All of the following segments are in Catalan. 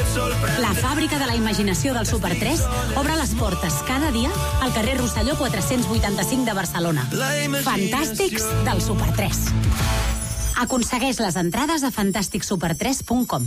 La fàbrica de la imaginació del Super 3 obre les portes cada dia al carrer Rosselló 485 de Barcelona. Fantàstics del Super 3. Aconsegueix les entrades a fantasticsuper3.com.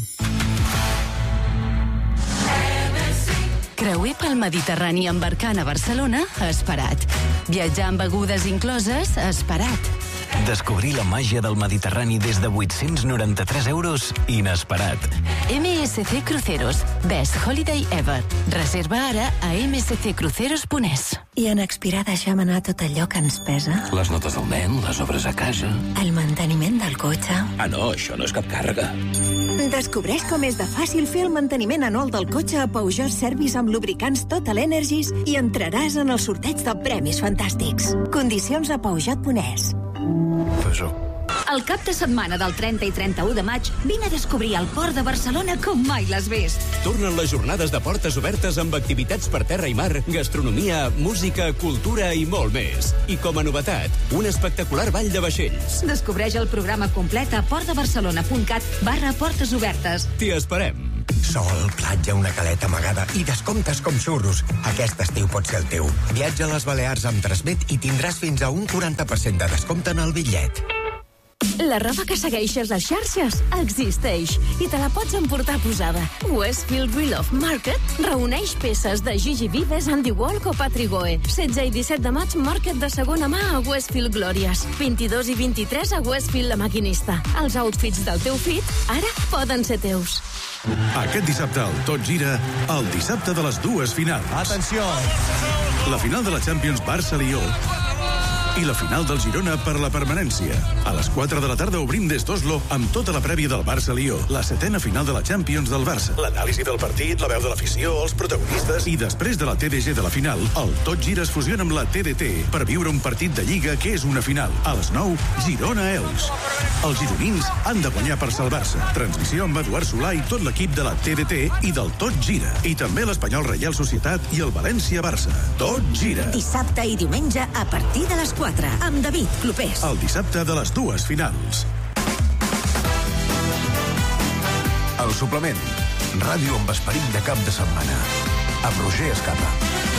Creuer pel Mediterrani embarcant a Barcelona, esperat. Viatjar amb begudes incloses, esperat. Descobrir la màgia del Mediterrani des de 893 euros, inesperat. MSC Cruceros, best holiday ever. Reserva ara a msccruceros.es. I en Expirar deixem anar tot allò que ens pesa? Les notes del nen, les obres a casa. El manteniment del cotxe? Ah, no, això no és cap càrrega. Descobreix com és de fàcil fer el manteniment anual del cotxe a Peugeot Service amb lubricants Total Energies i entraràs en el sorteig de premis fantàstics. Condicions a Peugeot.es. Peugeot. El cap de setmana del 30 i 31 de maig vine a descobrir el port de Barcelona com mai l'has vist. Tornen les jornades de portes obertes amb activitats per terra i mar, gastronomia, música, cultura i molt més. I com a novetat, un espectacular ball de vaixells. Descobreix el programa complet a portdebarcelona.cat/portes obertes. T'hi esperem. Sol, platja, una caleta amagada i descomptes com xurros. Aquest estiu pot ser el teu. Viatja a les Balears amb Transmet i tindràs fins a un 40% de descompte en el bitllet. La roba que segueixes les xarxes existeix i te la pots emportar posada. Westfield Reloft Market reuneix peces de Gigi Vives, Andy Walk o Patrick Goe. 16 i 17 de maig, Market de segona mà a Westfield Glòries. 22 i 23 a Westfield La Maquinista. Els outfits del teu fit ara poden ser teus. Aquest dissabte al Tot Gira, el dissabte de les dues finals. Atenció! La final de la Champions Barça-Lió i la final del Girona per la permanència. A les 4 de la tarda obrim des d'Oslo amb tota la prèvia del Barça-Lió, la setena final de la Champions del Barça. L'anàlisi del partit, la veu de l'afició, els protagonistes... I després de la TDG de la final, el Tot Gira es fusiona amb la TDT per viure un partit de Lliga que és una final. A les 9, Girona-Elx. Els gironins han de guanyar per salvar-se. Transmissió amb Eduard Solà i tot l'equip de la TDT i del Tot Gira. I també l'Espanyol Reial Societat i el València-Barça. Tot Gira. Dissabte i diumenge a partir de les 4, amb David Clopés. El dissabte de les dues finals. El suplement. Ràdio amb esperit de cap de setmana. Amb Roger Escapa.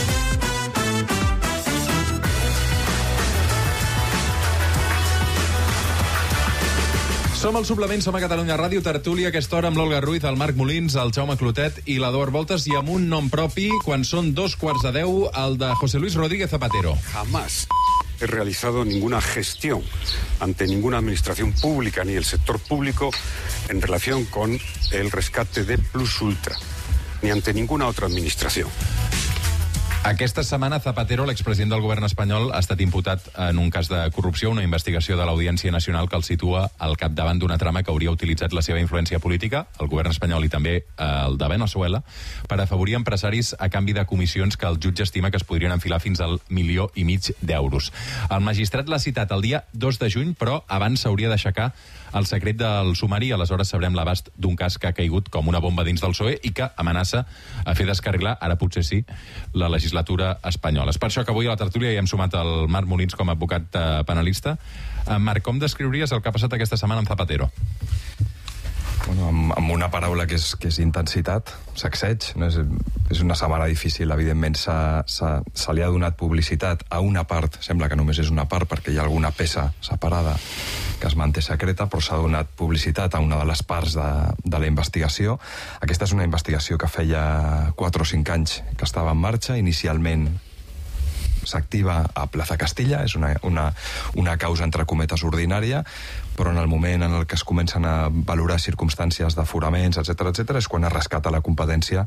Som al suplement, som a Catalunya Ràdio, tertúlia, aquesta hora amb l'Olga Ruiz, el Marc Molins, el Jaume Clotet i l'Eduard Voltes, i amb un nom propi, quan són 9:45, el de José Luis Rodríguez Zapatero. Jamás he realizado ninguna gestión ante ninguna administración pública ni el sector público en relación con el rescate de Plus Ultra, ni ante ninguna otra administración. Aquesta setmana Zapatero, l'expresident del govern espanyol, ha estat imputat en un cas de corrupció, una investigació de l'Audiència Nacional que el situa al capdavant d'una trama que hauria utilitzat la seva influència política, el govern espanyol i també el de Venezuela, per afavorir empresaris a canvi de comissions que el jutge estima que es podrien enfilar fins al 1,5 milió d'euros. El magistrat l'ha citat el dia 2 de juny, però abans s'hauria d'aixecar el secret del sumari, aleshores sabrem l'abast d'un cas que ha caigut com una bomba dins del PSOE i que amenaça a fer descarrilar, ara potser sí, la legislatura espanyola. És per això que avui a la tertúlia hi hem sumat el Marc Molins com a advocat penalista. Marc, com descriuries el que ha passat aquesta setmana amb Zapatero? Bueno, amb una paraula que és intensitat, sacseig. No? És una setmana difícil, evidentment se li ha donat publicitat a una part, sembla que només és una part perquè hi ha alguna peça separada que es manté secreta, però s'ha donat publicitat a una de les parts de la investigació. Aquesta és una investigació que feia 4 o 5 anys que estava en marxa. Inicialment s'activa a Plaza Castilla, és una causa entre cometes ordinària, però en el moment en el que es comencen a valorar circumstàncies d'aforaments, etc., és quan es rescata la competència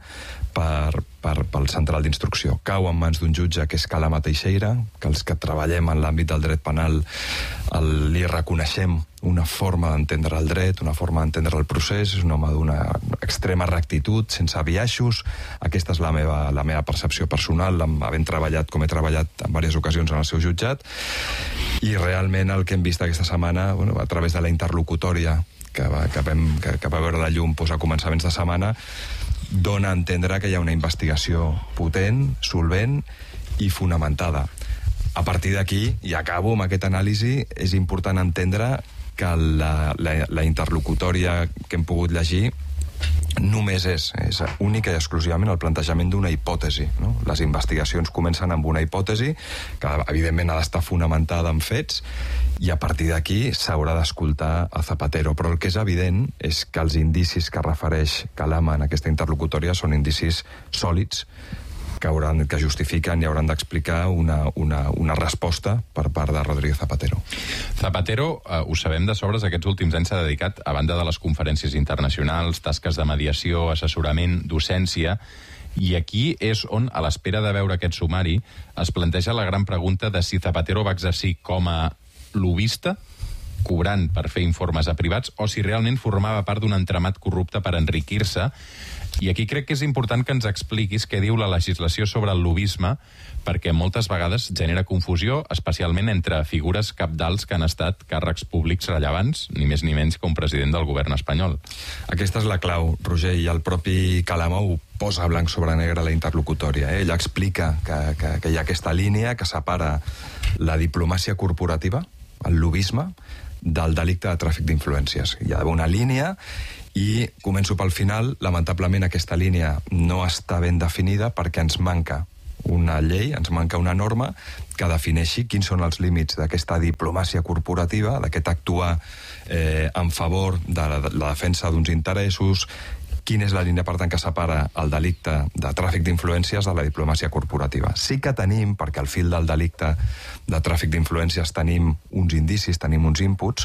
pel central d'instrucció. Cau en mans d'un jutge que és Calama Teixeira, que els que treballem en l'àmbit del dret penal li reconeixem una forma d'entendre el dret, una forma d'entendre el procés. És un home d'una extrema rectitud, sense biaixos. Aquesta és la meva percepció personal, havent treballat com he treballat en diverses ocasions en el seu jutjat. I realment el que hem vist aquesta setmana, a través de la interlocutòria que va veure la llum a començaments de setmana, dona a entendre que hi ha una investigació potent, solvent i fonamentada. A partir d'aquí, i acabo amb aquest anàlisi, és important entendre que la interlocutòria que hem pogut llegir només és única i exclusivament el plantejament d'una hipòtesi, no? Les investigacions comencen amb una hipòtesi que evidentment ha d'estar fonamentada en fets i a partir d'aquí s'haurà d'escoltar a Zapatero, però el que és evident és que els indicis que refereix Kalama en aquesta interlocutòria són indicis sòlids que justifiquen i hauran d'explicar una resposta per part de Rodríguez Zapatero. Zapatero, ho sabem de sobres, aquests últims anys s'ha dedicat, a banda de les conferències internacionals, tasques de mediació, assessorament, docència, i aquí és on, a l'espera de veure aquest sumari, es planteja la gran pregunta de si Zapatero va exercir com a lobbista, cobrant per fer informes a privats, o si realment formava part d'un entramat corrupte per enriquir-se. I aquí crec que és important que ens expliquis què diu la legislació sobre el lobbisme, perquè moltes vegades genera confusió, especialment entre figures cabdals que han estat càrrecs públics rellevants, ni més ni menys que un president del govern espanyol. Aquesta és la clau, Roger, i el propi Kalama ho posa blanc sobre negre a la interlocutòria. Ell explica que hi ha aquesta línia que separa la diplomàcia corporativa, el lobbisme, del delicte de tràfic d'influències. Hi ha d'haver una línia i començo pel final. Lamentablement aquesta línia no està ben definida perquè ens manca una llei, ens manca una norma que defineixi quins són els límits d'aquesta diplomàcia corporativa, d'aquest actuar en favor de la defensa d'uns interessos, quina és la línia, per tant, que separa el delicte de tràfic d'influències de la diplomàcia corporativa. Sí que tenim, perquè al fil del delicte de tràfic d'influències tenim uns indicis, tenim uns inputs.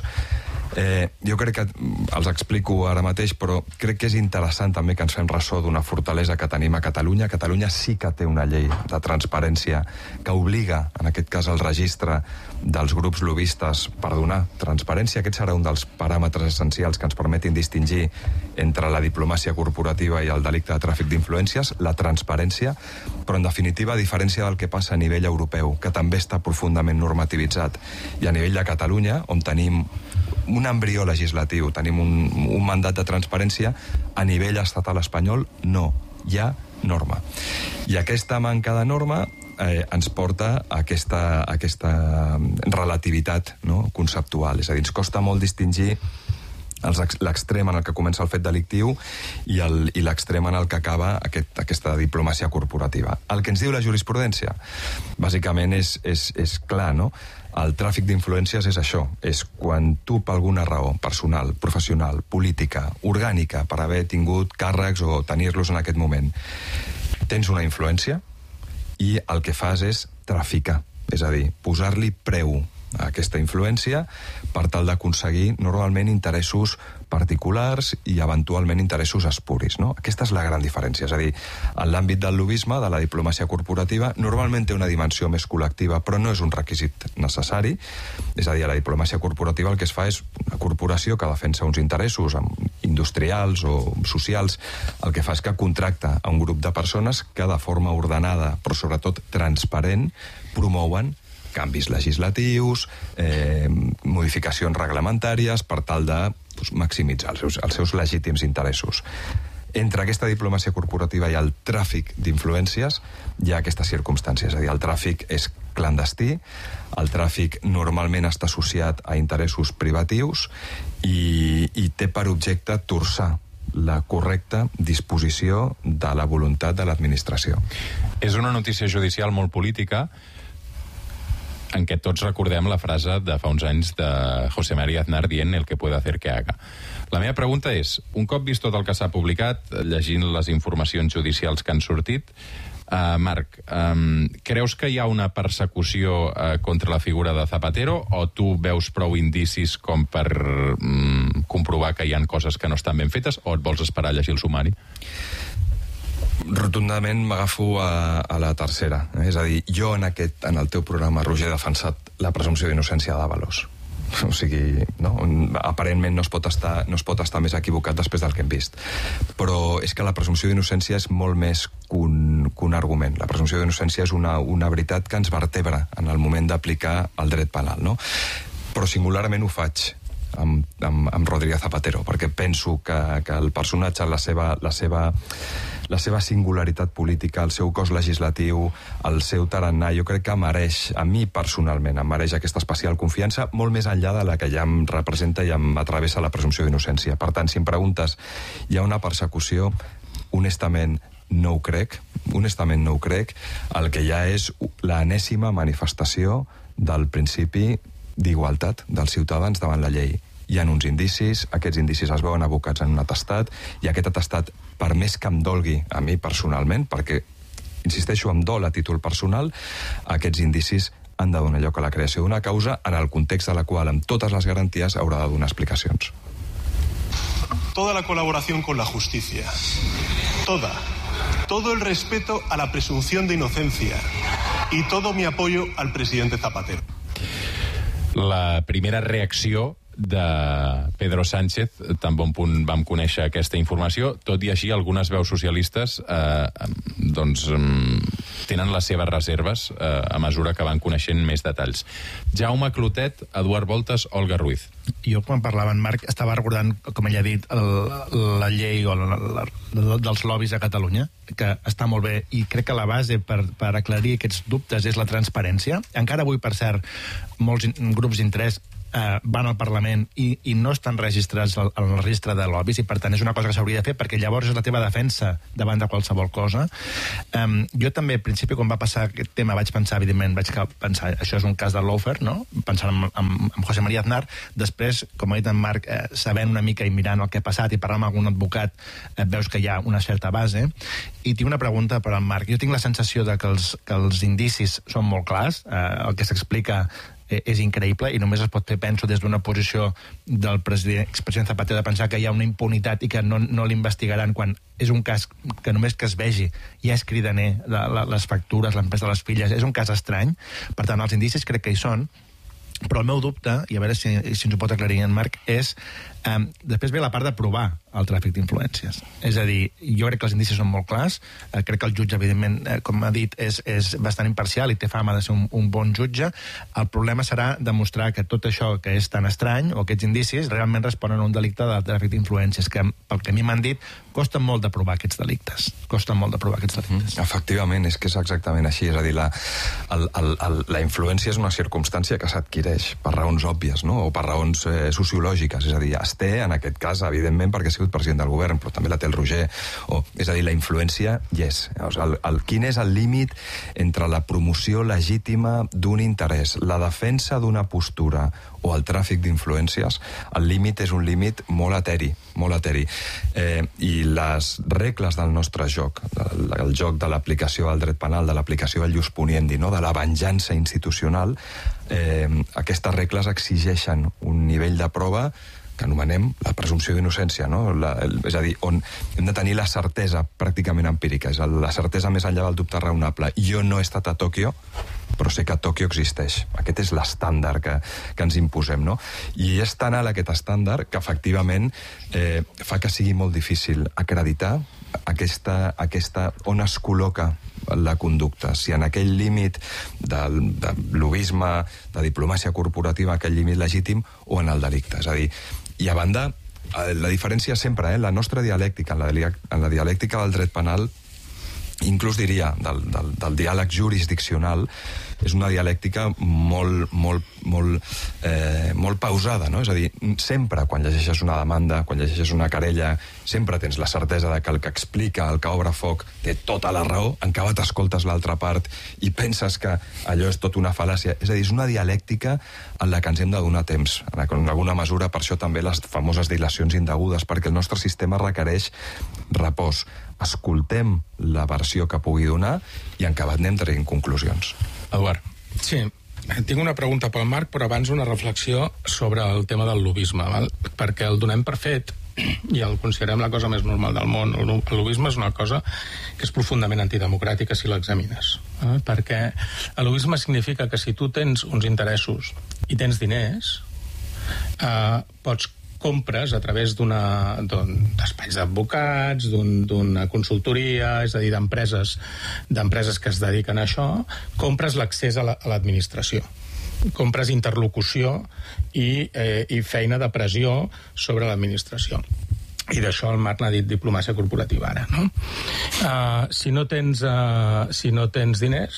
Jo crec que els explico ara mateix, però crec que és interessant també que ens fem ressò d'una fortalesa que tenim a Catalunya. Catalunya sí que té una llei de transparència que obliga, en aquest cas, el registre dels grups lobbistes per donar transparència. Aquest serà un dels paràmetres essencials que ens permetin distingir entre la diplomàcia corporativa i el delicte de tràfic d'influències, la transparència, però en definitiva, a diferència del que passa a nivell europeu, que també està profundament normativitzat, i a nivell de Catalunya, on tenim un embrió legislatiu, tenim un mandat de transparència, a nivell estatal espanyol no hi ha norma. I aquesta manca de norma ens porta a aquesta relativitat, no, conceptual. És a dir, ens costa molt distingir l'extrem en el que comença el fet delictiu i l'extrem en el que acaba aquesta diplomàcia corporativa. El que ens diu la jurisprudència, bàsicament, és clar, no? El tràfic d'influències és això, és quan tu, per alguna raó personal, professional, política, orgànica, per haver tingut càrrecs o tenir-los en aquest moment, tens una influència i el que fas és traficar, és a dir, posar-li preu a aquesta influència per tal d'aconseguir normalment interessos particulars i eventualment interessos espuris, no? Aquesta és la gran diferència, és a dir, en l'àmbit del lobbisme, de la diplomàcia corporativa, normalment té una dimensió més col·lectiva, però no és un requisit necessari. És a dir, a la diplomàcia corporativa el que es fa és una corporació que defensa uns interessos industrials o socials, el que fa és que contracta a un grup de persones que de forma ordenada, però sobretot transparent, promouen canvis legislatius, modificacions reglamentàries per tal de maximitzar els seus legítims interessos. Entre aquesta diplomàcia corporativa i el tràfic d'influències hi ha aquestes circumstàncies, és a dir, el tràfic és clandestí, el tràfic normalment està associat a interessos privatius i té per objecte torçar la correcta disposició de la voluntat de l'administració. És una notícia judicial molt política, en què tots recordem la frase de fa uns anys de José María Aznar dient el que puede hacer que haga. La meva pregunta és, un cop vist tot el que s'ha publicat, llegint les informacions judicials que han sortit, Marc, creus que hi ha una persecució contra la figura de Zapatero o tu veus prou indicis com per comprovar que hi ha coses que no estan ben fetes o et vols esperar a llegir el sumari? Rotundament m'agafo a la tercera. És a dir, jo en el teu programa, Roger, he defensat la presumpció d'innocència d'Ábalos. O sigui, no? Aparentment no es pot estar més equivocat després del que hem vist. Però és que la presumpció d'innocència és molt més que un argument. La presumpció d'innocència és una veritat que ens vertebra en el moment d'aplicar el dret penal, no? Però singularment ho faig amb Rodríguez Zapatero, perquè penso que el personatge, la seva singularitat política, el seu cos legislatiu, el seu tarannà, jo crec que mereix, a mi personalment, em mereix aquesta especial confiança, molt més enllà de la que ja em representa i em atravessa la presumpció d'innocència. Per tant, si em preguntes, hi ha una persecució? Honestament, no ho crec. El que hi ha és l'enèsima manifestació del principi d'igualtat dels ciutadans davant la llei. Hi ha uns indicis, aquests indicis es veuen abocats en un atestat, i aquest atestat, per més que em dolgui a mi personalment, perquè, insisteixo, em dol a títol personal, aquests indicis han de donar lloc a la creació d'una causa en el context de la qual, amb totes les garanties, haurà de donar explicacions. Toda la colaboración con la justicia. Todo el respeto a la presunción de inocencia y todo mi apoyo al presidente Zapatero. La primera reacció de Pedro Sánchez, tan bon punt vam conèixer aquesta informació, tot i així algunes veus socialistes tenen les seves reserves a mesura que van coneixent més detalls. Jaume Clotet, Eduard Voltes, Olga Ruiz. Jo, quan parlava en Marc, estava recordant, com ell ha dit, la llei dels lobbies a Catalunya, que està molt bé, i crec que la base per aclarir aquests dubtes és la transparència. Encara avui, per cert, molts grups d'interès van al Parlament i no estan registrats al registre de lobbies, i per tant és una cosa que s'hauria de fer, perquè llavors és la teva defensa davant de qualsevol cosa. Jo també, al principi, quan va passar aquest tema, vaig pensar, evidentment, això és un cas de lawfare, no? Pensant en José María Aznar. Després, com ha dit en Marc, sabent una mica i mirant el que ha passat i parlant amb algun advocat, veus que hi ha una certa base. I tinc una pregunta per al Marc. Jo tinc la sensació de que els indicis són molt clars, el que s'explica és increïble, i només es pot fer, penso, des d'una posició del expresident Zapatero, de pensar que hi ha una impunitat i que no l'investigaran, quan és un cas que només que es vegi ja és cridaner, les factures, l'empresa de les filles, és un cas estrany. Per tant, els indicis crec que hi són, però el meu dubte, i a veure si ens ho pot aclarir en Marc, és després ve la part de provar el tràfic d'influències. És a dir, jo crec que els indicis són molt clars, crec que el jutge, evidentment, com ha dit, és bastant imparcial i té fama de ser un bon jutge. El problema serà demostrar que tot això que és tan estrany, o aquests indicis, realment responen a un delicte de tràfic d'influències, que, pel que a mi m'han dit, costa molt de provar aquests delictes. Efectivament, és que és exactament així. És a dir, la influència és una circumstància que s'adquireix per raons òbvies, no? O per raons sociològiques. És a dir, es té, en aquest cas, evidentment, perquè ha sigut president del govern, però també la té el Roger. És a dir, la influència hi és. Quin és el límit entre la promoció legítima d'un interès, la defensa d'una postura o el tràfic d'influències? El límit és un límit molt eteri, molt eteri. I les regles del nostre joc, el joc de l'aplicació del dret penal, de l'aplicació del ius puniendi, no? De la venjança institucional, aquestes regles exigeixen un nivell de prova que anomenem la presumpció d'innocència, no? És a dir, on hem de tenir la certesa pràcticament empírica, és la certesa més enllà del dubte raonable. Jo no he estat a Tòquio, però sé que Tòquio existeix. Aquest és l'estàndard que ens imposem, no? I és tan alt aquest estàndard que, efectivament, fa que sigui molt difícil acreditar on es col·loca la conducta. Si en aquell límit de lobisme, de diplomàcia corporativa, aquell límit legítim, o en el delicte. És a dir, i a banda, la diferència sempre, la nostra dialèctica, en la dialèctica del dret penal, inclús diria, del diàleg jurisdiccional, és una dialèctica molt pausada, no? És a dir, sempre quan llegeixes una demanda, quan llegeixes una querella, sempre tens la certesa de que el que explica, el que obre foc, té tota la raó, en cada t'escoltes l'altra part i penses que allò és tot una fal·làcia. És a dir, és una dialèctica en la que ens hem de donar temps, en alguna mesura, per això també les famoses dilacions indegudes, perquè el nostre sistema requereix repòs. Escoltem la versió que pugui donar i en acabat anem traient conclusions. Eduard. Sí, tinc una pregunta pel Marc, però abans una reflexió sobre el tema del lobisme, val? Perquè el donem per fet i el considerem la cosa més normal del món. El lobisme és una cosa que és profundament antidemocràtica si l'examines, perquè el lobisme significa que si tu tens uns interessos i tens diners, compres a través d'espais d'advocats, d'una consultoria, és a dir, d'empreses que es dediquen a això, compres l'accés a l'administració. compres interlocució i feina de pressió sobre l'administració. I d'això el Marc n'ha dit diplomàcia corporativa ara, no? Si no tens diners,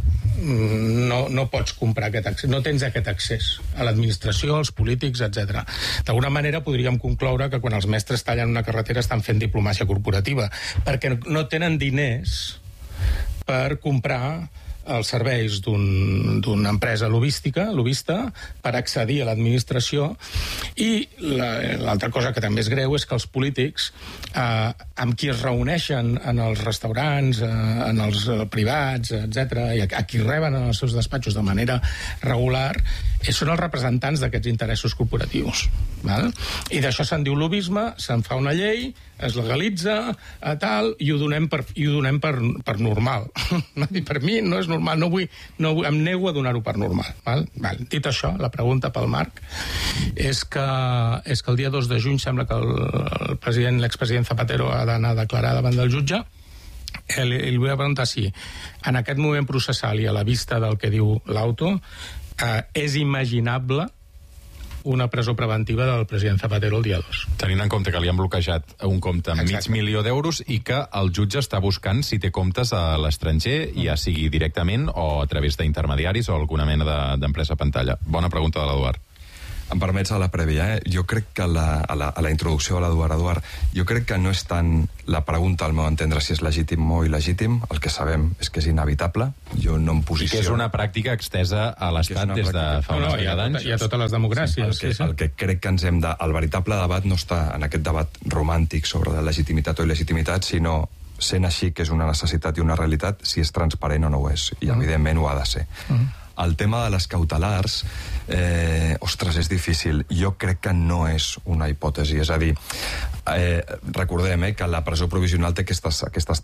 no pots comprar aquest accés, no tens aquest accés a l'administració, als polítics, etc. D'alguna manera podríem concloure que quan els mestres tallen una carretera estan fent diplomàcia corporativa, perquè no tenen diners per comprar els serveis d'una empresa lobbista per accedir a l'administració. I l'altra cosa que també és greu és que els polítics amb qui es reuneixen en els restaurants, en els privats, etc., i a qui reben en els seus despatxos de manera regular, són els representants d'aquests interessos corporatius. Val? I d'això se'n diu lobbisme, se'n fa una llei, es legalitza, tal, i ho donem per normal. Per mi no és normal, em nego a donar-ho per normal. Val? Dit això, la pregunta pel Marc és que el dia 2 de juny sembla que l'expresident Zapatero ha d'anar a declarar davant del jutge. Li vull preguntar si en aquest moment processal i a la vista del que diu l'auto és imaginable una presó preventiva del president Zapatero el dia 2. Tenint en compte que li han bloquejat un compte amb $500,000 i que el jutge està buscant si té comptes a l'estranger, ja sigui directament o a través d'intermediaris o alguna mena d'empresa pantalla. Bona pregunta de l'Eduard. Em permets a la prèvia, Jo crec que a la introducció de l'Eduard, jo crec que no és tant la pregunta, al meu entendre, si és legítim o il·legítim. El que sabem és que és inevitable. Jo no em posiciono... I que és una pràctica extesa a l'Estat des de fa una sèrie d'anys. I a totes les democràcies. El que crec que ens hem de... El veritable debat no està en aquest debat romàntic sobre la legitimitat o il·legitimitat, sinó sent així que és una necessitat i una realitat, si és transparent o no ho és. I evidentment ho ha de ser. El tema de les cautelars, ostres, és difícil. Jo crec que no és una hipòtesi. És a dir, recordem que la presó provisional té aquestes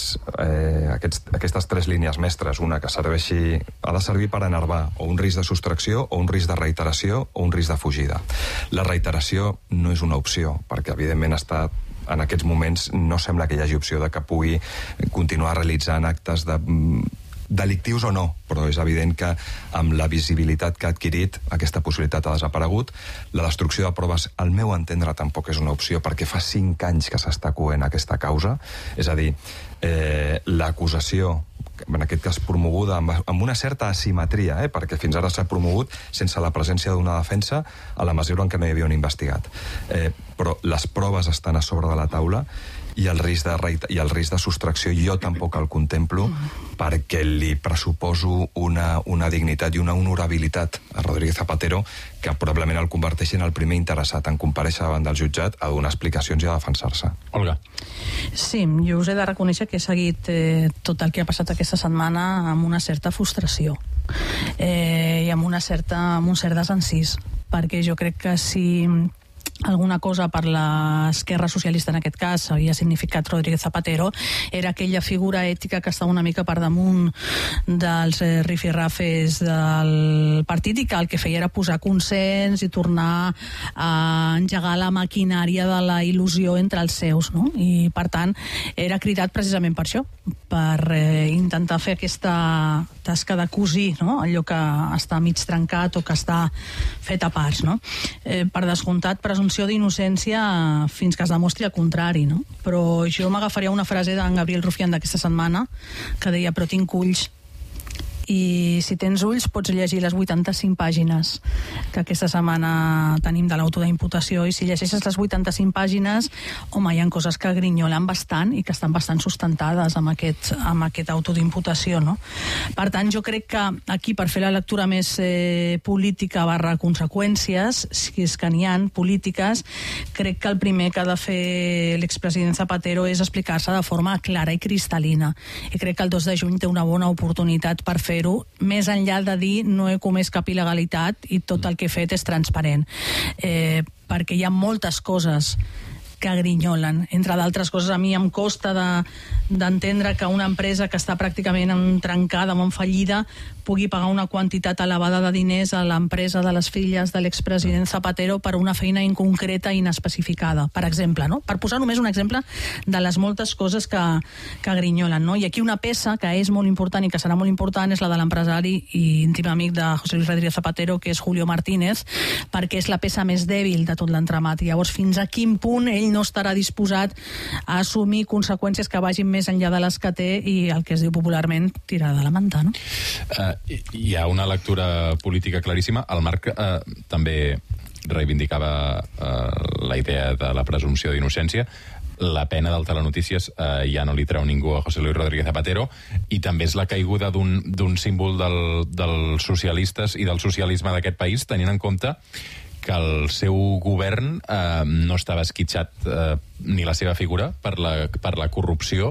tres línies mestres. Una que ha de servir per enervar o un risc de sostracció, o un risc de reiteració, o un risc de fugida. La reiteració no és una opció, perquè evidentment en aquests moments no sembla que hi hagi opció de que pugui continuar realitzant actes delictius o no, però és evident que amb la visibilitat que ha adquirit aquesta possibilitat ha desaparegut. La destrucció de proves, al meu entendre, tampoc és una opció, perquè fa 5 anys que s'està coent aquesta causa. És a dir, l'acusació, en aquest cas promoguda amb una certa asimetria, perquè fins ara s'ha promogut sense la presència d'una defensa a la mesura en què no hi havia un investigat. Però les proves estan a sobre de la taula i el risc de sostracció jo tampoc el contemplo, perquè li pressuposo una dignitat i una honorabilitat a Rodríguez Zapatero que probablement el converteixi en el primer interessat en comparèixer davant del jutjat a donar explicacions i a defensar-se. Olga. Sí, jo us he de reconèixer que he seguit tot el que ha passat aquesta setmana amb una certa frustració i amb un cert desencís, perquè jo crec que si alguna cosa per l'esquerra socialista en aquest cas havia significat Rodríguez Zapatero era aquella figura ètica que estava una mica per damunt dels rifirrafes del partit i que el que feia era posar consens i tornar a engegar la maquinària de la il·lusió entre els seus, no? I per tant era cridat precisament per això, per intentar fer aquesta tasca de cosir, no? Allò que està mig trencat o que està fet a parts, no? Per descomptat, presumpció d'innocència fins que es demostri el contrari, no? Però jo m'agafaria una frase d'en Gabriel Rufián d'aquesta setmana que deia: però tinc ulls. I si tens ulls pots llegir les 85 pàgines que aquesta setmana tenim de l'auto d'imputació, i si llegeixes les 85 pàgines, home, hi ha coses que grinyolen bastant i que estan bastant sustentades amb aquest auto d'imputació, no? Per tant, jo crec que aquí, per fer la lectura més política / conseqüències, si és que n'hi ha polítiques, crec que el primer que ha de fer l'expresident Zapatero és explicar-se de forma clara i cristal·lina, i crec que el 2 de juny té una bona oportunitat per fer més enllà de dir no he comès cap il·legalitat i tot el que he fet és transparent, perquè hi ha moltes coses grinyolen. Entre d'altres coses, a mi em costa d'entendre que una empresa que està pràcticament trencada o en fallida pugui pagar una quantitat elevada de diners a l'empresa de les filles de l'expresident Zapatero per una feina inconcreta i inespecificada, per exemple, no? Per posar només un exemple de les moltes coses que grinyolen, no? I aquí una peça que és molt important i que serà molt important és la de l'empresari i íntim amic de José Luis Rodríguez Zapatero, que és Julio Martínez, perquè és la peça més dèbil de tot l'entramat. I llavors, fins a quin punt ell no estarà disposat a assumir conseqüències que vagin més enllà de les que té i el que es diu popularment tirar de la manta, no? Hi ha una lectura política claríssima. El Marc també reivindicava la idea de la presumpció d'innocència. La pena del Telenotícies ja no li treu ningú a José Luis Rodríguez Zapatero, i també és la caiguda d'un símbol dels socialistes i del socialisme d'aquest país, tenint en compte que el seu govern no estava esquitxat ni la seva figura per la corrupció,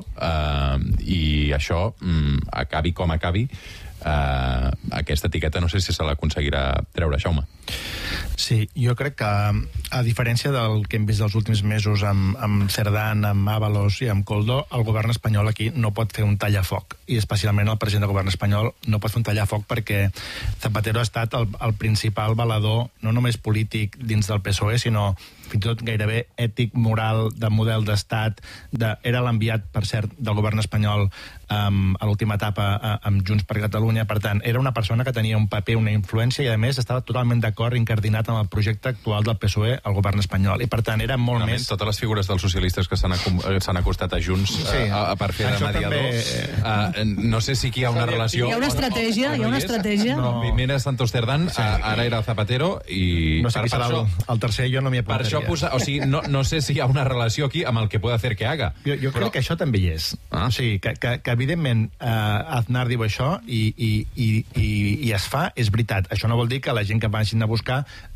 i això, acabi com acabi, aquesta etiqueta no sé si se l'aconseguirà treure, Jaume. Sí, jo crec que, a diferència del que hem vist els últims mesos amb Cerdán, amb Ábalos i amb Koldo, el govern espanyol aquí no pot fer un tallafoc, i especialment el president del govern espanyol no pot fer un tallafoc, perquè Zapatero ha estat el principal valedor, no només polític dins del PSOE, sinó fins i tot gairebé ètic, moral, de model d'estat, era l'enviat, per cert, del govern espanyol a l'última etapa amb Junts per Catalunya. Per tant, era una persona que tenia un paper, una influència, i a més estava totalment d'acord, incardinat amb el projecte actual del PSOE al govern espanyol, i per tant era molt més... Totes les figures dels socialistes que s'han acostat a Junts per fer de mediador, no sé si aquí hi ha una relació... Hi ha una estratègia. Primera Santos Cerdán, ara era Zapatero, i... No sé qui serà el tercer, jo no m'hi apuntaria. O sigui, no sé si hi ha una relació aquí amb el que puede hacer que haga. Jo crec que això també hi és. O sigui, que evidentment Aznar diu això i es fa, és veritat. Això no vol dir que la gent que vagin a buscar